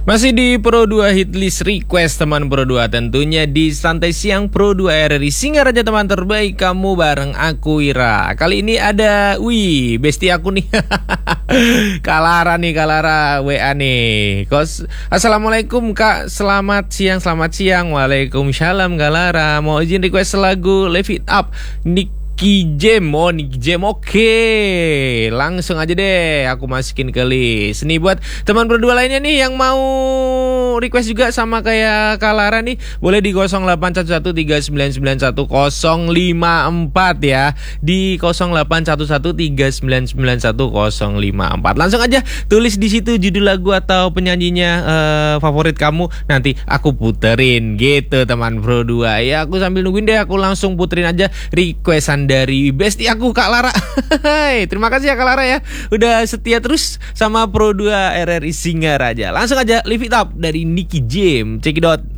Masih di Pro 2 Hitlist Request teman Pro 2. Tentunya di Santai Siang Pro 2 RRI Singaraja teman terbaik kamu bareng aku Ira. Kali ini ada besti aku nih. Kalara WA nih. Assalamualaikum Kak, selamat siang. Waalaikumsalam Kalara. Mau izin request lagu Live It Up Nicky Jam. Oke. Langsung aja deh aku masukin ke list. Nih buat teman berdua lainnya nih yang mau request juga sama kayak Kalara nih, boleh di 081139911054 ya. Di 081139911054. Langsung aja tulis di situ judul lagu atau penyanyinya favorit kamu, nanti aku puterin gitu teman Pro 2 ya. Aku sambil nungguin deh, aku langsung puterin aja requestan dari bestie aku Kak Lara. Terima kasih ya Kak Lara ya, udah setia terus sama Pro 2 RRI Singaraja. Langsung aja Live It Up dari Nicky Jam. Check it out.